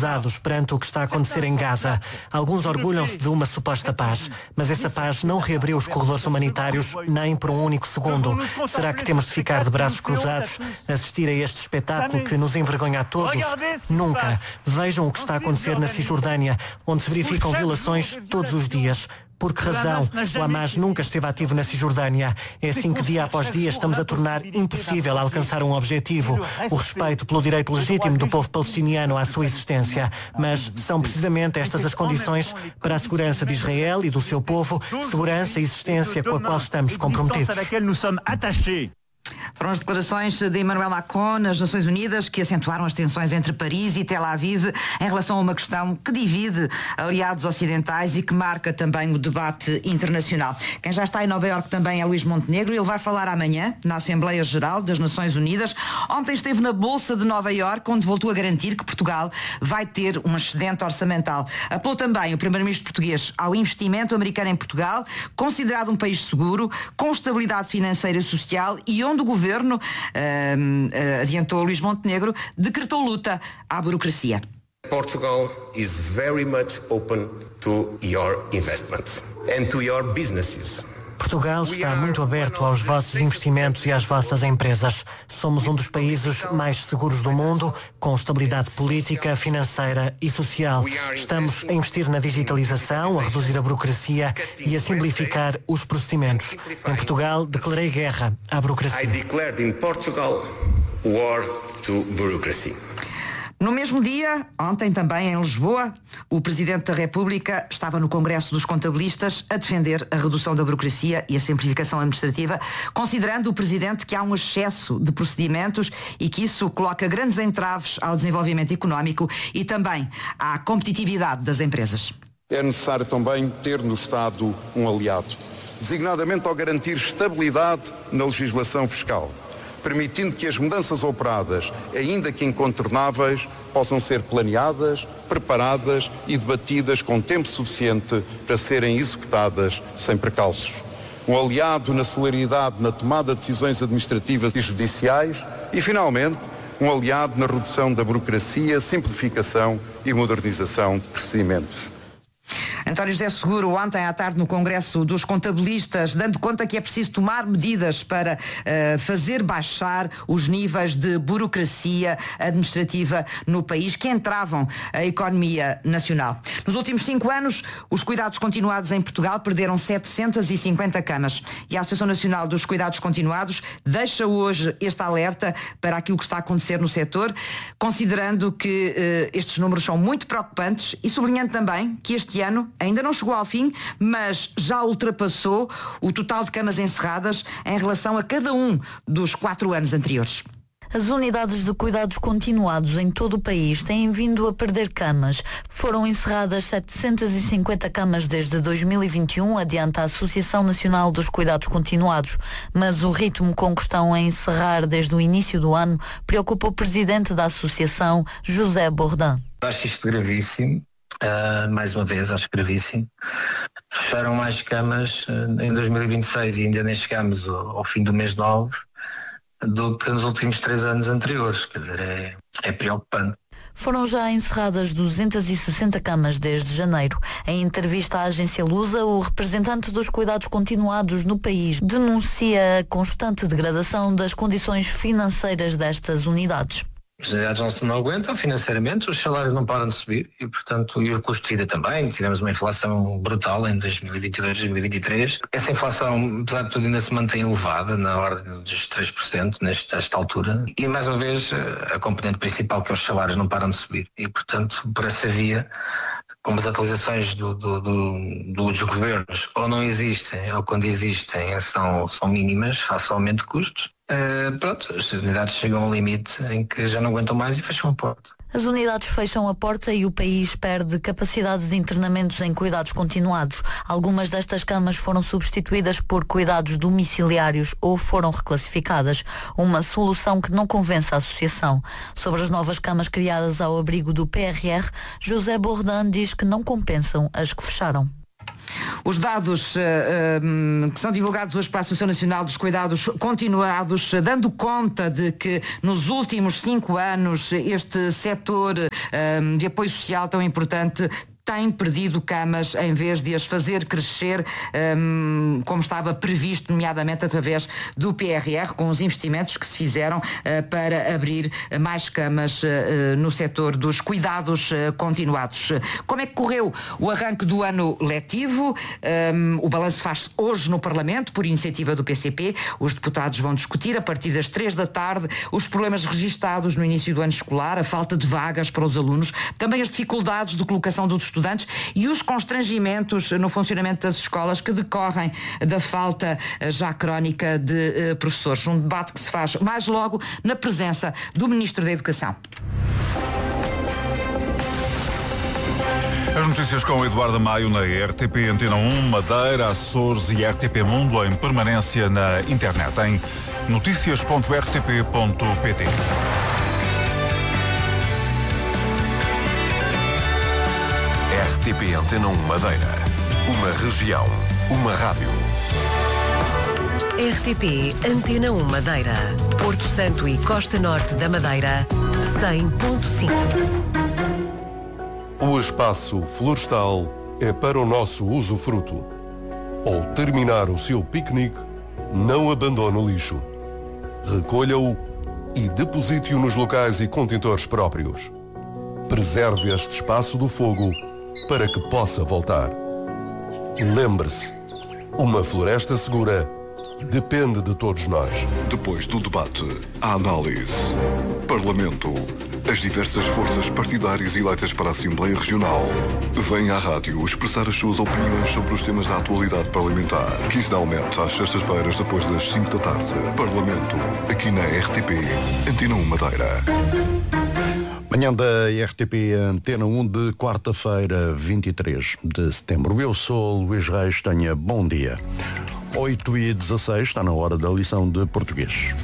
cruzados perante o que está a acontecer em Gaza. Alguns orgulham-se de uma suposta paz, mas essa paz não reabriu os corredores humanitários nem por um único segundo. Será que temos de ficar de braços cruzados, assistir a este espetáculo que nos envergonha a todos? Nunca. Vejam o que está a acontecer na Cisjordânia, onde se verificam violações todos os dias. Por que razão? O Hamas nunca esteve ativo na Cisjordânia. É assim que dia após dia estamos a tornar impossível alcançar um objetivo: o respeito pelo direito legítimo do povo palestiniano à sua existência. Mas são precisamente estas as condições para a segurança de Israel e do seu povo, segurança e existência com a qual estamos comprometidos. Foram as declarações de Emmanuel Macron nas Nações Unidas que acentuaram as tensões entre Paris e Tel Aviv em relação a uma questão que divide aliados ocidentais e que marca também o debate internacional. Quem já está em Nova Iorque também é Luís Montenegro. Ele vai falar amanhã na Assembleia Geral das Nações Unidas. Ontem esteve na Bolsa de Nova Iorque, onde voltou a garantir que Portugal vai ter um excedente orçamental. Apelou também o primeiro-ministro português ao investimento americano em Portugal, considerado um país seguro, com estabilidade financeira e social, e onde o governo, adiantou Luís Montenegro, decretou luta à burocracia. Portugal is very much open to your investments and to your businesses. Portugal está muito aberto aos vossos investimentos e às vossas empresas. Somos um dos países mais seguros do mundo, com estabilidade política, financeira e social. Estamos a investir na digitalização, a reduzir a burocracia e a simplificar os procedimentos. Em Portugal, declarei guerra à burocracia. I declared in Portugal war to bureaucracy. No mesmo dia, ontem também em Lisboa, o Presidente da República estava no Congresso dos Contabilistas a defender a redução da burocracia e a simplificação administrativa, considerando o Presidente que há um excesso de procedimentos e que isso coloca grandes entraves ao desenvolvimento económico e também à competitividade das empresas. É necessário também ter no Estado um aliado, designadamente ao garantir estabilidade na legislação fiscal, permitindo que as mudanças operadas, ainda que incontornáveis, possam ser planeadas, preparadas e debatidas com tempo suficiente para serem executadas sem precalços. Um aliado na celeridade na tomada de decisões administrativas e judiciais e, finalmente, um aliado na redução da burocracia, simplificação e modernização de procedimentos. António José Seguro, ontem à tarde no Congresso dos Contabilistas, dando conta que é preciso tomar medidas para fazer baixar os níveis de burocracia administrativa no país que entravam a economia nacional. Nos últimos 5 anos, os cuidados continuados em Portugal perderam 750 camas e a Associação Nacional dos Cuidados Continuados deixa hoje este alerta para aquilo que está a acontecer no setor, considerando que estes números são muito preocupantes e sublinhando também que este ano ainda não chegou ao fim, mas já ultrapassou o total de camas encerradas em relação a cada um dos 4 anos anteriores. As unidades de cuidados continuados em todo o país têm vindo a perder camas. Foram encerradas 750 camas desde 2021, adianta a Associação Nacional dos Cuidados Continuados. Mas o ritmo com que estão a encerrar desde o início do ano preocupa o presidente da associação, José Bourdin. Acho isto gravíssimo. Mais uma vez, acho gravíssimo. Fecharam mais camas em 2026 e ainda nem chegamos ao fim do mês 9 do que nos últimos 3 anos anteriores. Quer dizer, é preocupante. Foram já encerradas 260 camas desde janeiro. Em entrevista à agência Lusa, o representante dos cuidados continuados no país denuncia a constante degradação das condições financeiras destas unidades. As unidades não aguentam financeiramente, os salários não param de subir e, portanto, e o custo de vida também. Tivemos uma inflação brutal em 2022, 2023. Essa inflação, apesar de tudo, ainda se mantém elevada, na ordem dos 3% nesta altura. E, mais uma vez, a componente principal, que é os salários, não param de subir. E, portanto, por essa via, como as atualizações dos governos ou não existem, ou quando existem são mínimas, face ao aumento de custos, as unidades chegam ao limite em que já não aguentam mais e fecham a porta. As unidades fecham a porta e o país perde capacidade de internamentos em cuidados continuados. Algumas destas camas foram substituídas por cuidados domiciliários ou foram reclassificadas. Uma solução que não convence a associação. Sobre as novas camas criadas ao abrigo do PRR, José Bourdin diz que não compensam as que fecharam. Os dados que são divulgados hoje para a Associação Nacional dos Cuidados Continuados, dando conta de que nos últimos 5 anos este setor de apoio social tão importante tem perdido camas em vez de as fazer crescer como estava previsto, nomeadamente através do PRR, com os investimentos que se fizeram para abrir mais camas no setor dos cuidados continuados. Como é que correu o arranque do ano letivo? O balanço faz-se hoje no Parlamento, por iniciativa do PCP. Os deputados vão discutir a partir das 3 da tarde os problemas registados no início do ano escolar, a falta de vagas para os alunos, também as dificuldades de colocação dos estudantes e os constrangimentos no funcionamento das escolas que decorrem da falta já crónica de professores. Um debate que se faz mais logo na presença do Ministro da Educação. As notícias com Eduardo Maio na RTP Antena 1, Madeira, Açores e RTP Mundo em permanência na internet em noticias.rtp.pt. RTP Antena 1 Madeira. Uma região, uma rádio. RTP Antena 1 Madeira. Porto Santo e Costa Norte da Madeira, 100.5. O espaço florestal é para o nosso usufruto. Ao terminar o seu piquenique, não abandone o lixo. Recolha-o e deposite-o nos locais e contentores próprios. Preserve este espaço do fogo para que possa voltar. Lembre-se, uma floresta segura depende de todos nós. Depois do debate, a análise. Parlamento. As diversas forças partidárias eleitas para a Assembleia Regional vêm à rádio expressar as suas opiniões sobre os temas da atualidade parlamentar. Quinzenalmente, às sextas-feiras, depois das 5 da tarde. Parlamento, aqui na RTP, Antena 1 Madeira. Manhã da RTP Antena 1 de quarta-feira, 23 de setembro. Eu sou Luís Reis, tenha bom dia. 8h16, está na hora da lição de português.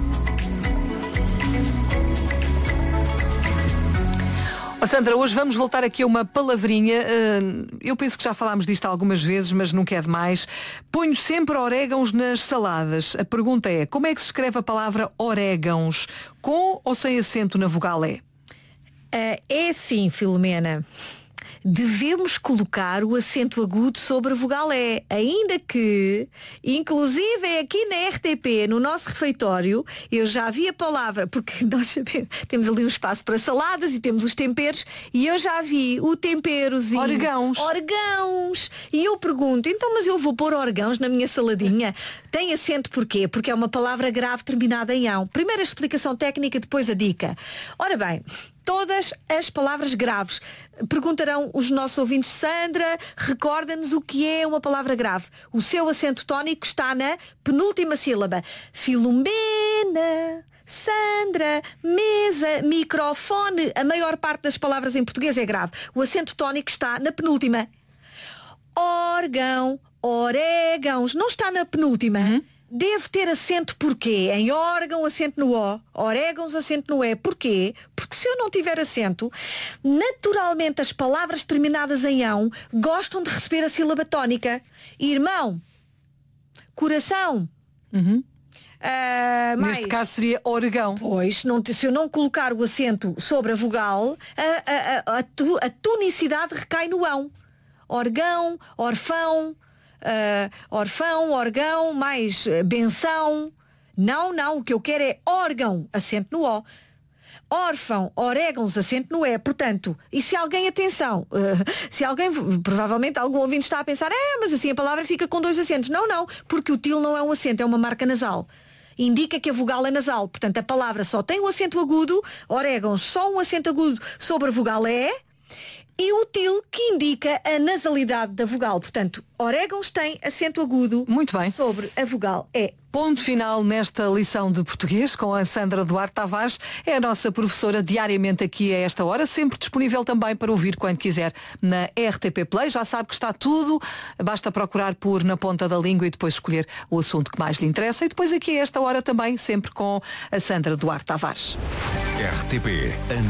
Sandra, hoje vamos voltar aqui a uma palavrinha. Eu penso que já falámos disto algumas vezes, mas nunca é demais. Ponho sempre orégãos nas saladas. A pergunta é, como é que se escreve a palavra orégãos? Com ou sem acento na vogal E? É assim, Filomena. Devemos colocar o acento agudo sobre a vogal E, ainda que, inclusive aqui na RTP, no nosso refeitório, eu já vi a palavra, porque nós sabemos, temos ali um espaço para saladas e temos os temperos, e eu já vi o temperozinho. Orgãos. E eu pergunto, então, mas eu vou pôr orgãos na minha saladinha? Tem acento porquê? Porque é uma palavra grave terminada em ão. Primeiro a explicação técnica, depois a dica. Ora bem, todas as palavras graves. Perguntarão os nossos ouvintes, Sandra, recorda-nos o que é uma palavra grave. O seu acento tónico está na penúltima sílaba. Filomena, Sandra, mesa, microfone. A maior parte das palavras em português é grave. O acento tónico está na penúltima. Órgão, orégãos. Não está na penúltima. Deve ter acento porquê? Em órgão, acento no O. Orégãos, acento no E. Porquê? Porque se eu não tiver acento, naturalmente as palavras terminadas em ão gostam de receber a sílaba tónica. Irmão, coração. Neste caso seria orgão. Pois, se eu não colocar o acento sobre a vogal, a tonicidade recai no ão. Orgão, orfão, orfão, orgão, mais benção. Não, o que eu quero é órgão, acento no O. Órfão, orégãos, acento no E. Portanto, e se alguém, atenção, se alguém, provavelmente algum ouvinte está a pensar, mas assim a palavra fica com 2 acentos. Não, porque o til não é um acento, é uma marca nasal. Indica que a vogal é nasal. Portanto, a palavra só tem um acento agudo, orégãos só um acento agudo sobre a vogal E, e o til que indica a nasalidade da vogal. Portanto, orégãos tem acento agudo. Muito bem. Sobre a vogal E. Ponto final nesta lição de português com a Sandra Duarte Tavares. É a nossa professora diariamente aqui a esta hora, sempre disponível também para ouvir quando quiser na RTP Play. Já sabe que está tudo, basta procurar por Na Ponta da Língua e depois escolher o assunto que mais lhe interessa. E depois aqui a esta hora também, sempre com a Sandra Duarte Tavares. RTP